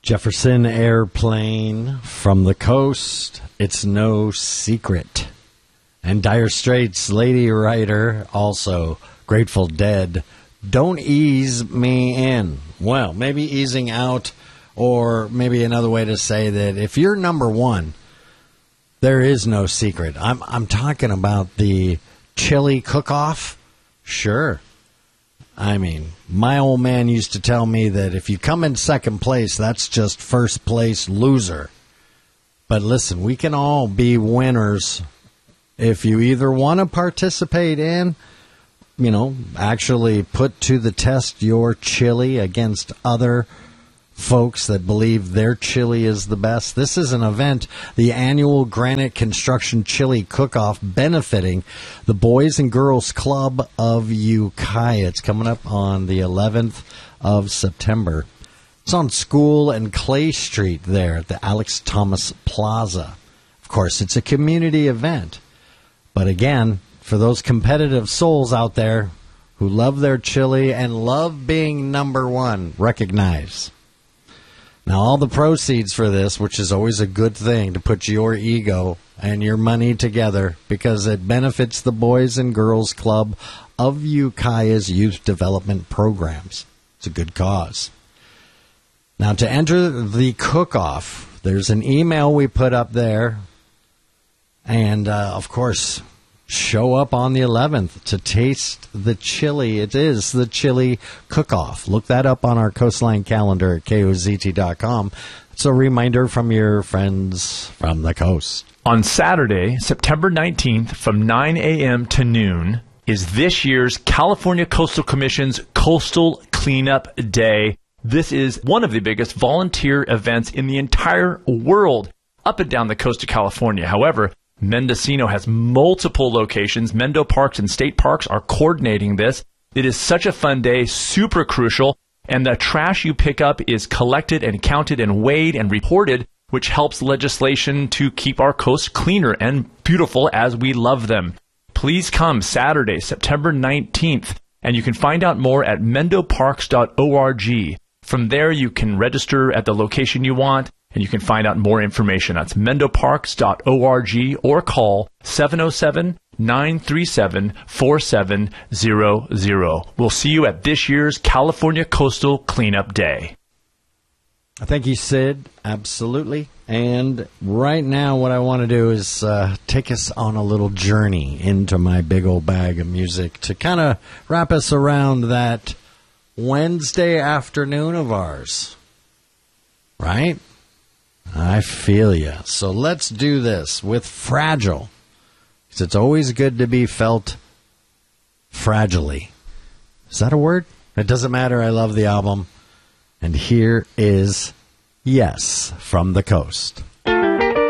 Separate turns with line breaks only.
Jefferson Airplane, From the Coast, It's No Secret. And Dire Straits, Lady Writer, also Grateful Dead, Don't Ease Me In. Well, maybe easing out, or maybe another way to say that if you're number one, there is no secret. I'm talking about the chili cook-off. Sure. I mean, my old man used to tell me that if you come in second place, that's just first place loser. But listen, we can all be winners if you either want to participate in, actually put to the test your chili against other folks that believe their chili is the best. This is an event, the annual Granite Construction Chili Cook-Off, benefiting the Boys and Girls Club of Ukiah. It's coming up on the 11th of September. It's on School and Clay Street there at the Alex Thomas Plaza. Of course, it's a community event. But again, for those competitive souls out there who love their chili and love being number one, recognize. Now, all the proceeds for this, which is always a good thing to put your ego and your money together because it benefits the Boys and Girls Club of Ukiah's youth development programs. It's a good cause. Now, to enter the cook-off, there's an email we put up there. And, of course, show up on the 11th to taste the chili. It is the chili cook-off. Look that up on our Coastline calendar at KOZT.com. It's a reminder from your friends from the coast.
On Saturday, September 19th, from 9 a.m. to noon, is this year's California Coastal Commission's Coastal Cleanup Day. This is one of the biggest volunteer events in the entire world up and down the coast of California. However, Mendocino has multiple locations. Mendo Parks and State Parks are coordinating this. It is such a fun day, super crucial, and the trash you pick up is collected and counted and weighed and reported, which helps legislation to keep our coast cleaner and beautiful as we love them. Please come Saturday, September 19th, and you can find out more at mendoparks.org. From there, you can register at the location you want, and you can find out more information. That's mendoparks.org or call 707-937-4700. We'll see you at this year's California Coastal Cleanup Day.
Thank you, Sid. Absolutely. And right now what I want to do is take us on a little journey into my big old bag of music to kind of wrap us around that Wednesday afternoon of ours. Right? I feel you. So let's do this with Fragile. Because it's always good to be felt fragilely. Is that a word? It doesn't matter. I love the album. And here is Yes from the Coast.